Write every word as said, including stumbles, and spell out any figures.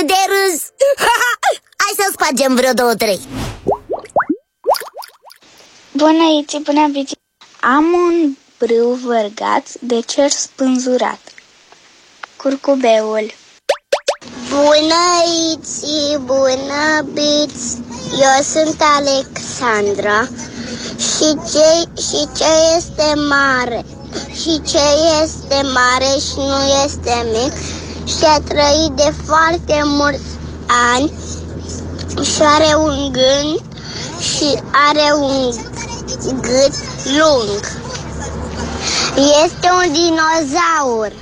de râs. Hai să spargem vreo două, trei. Bună, Iți, bună, Bici. Am un brâu vărgat de cer spânzurat. Curcubeul. Bună, Iți, bună, Bici. Eu sunt Alexandra. Și ce, și ce este mare? Și ce este mare și nu este mic? Și a trăit de foarte mulți ani și are un gând și are un gât lung. Este un dinozaur.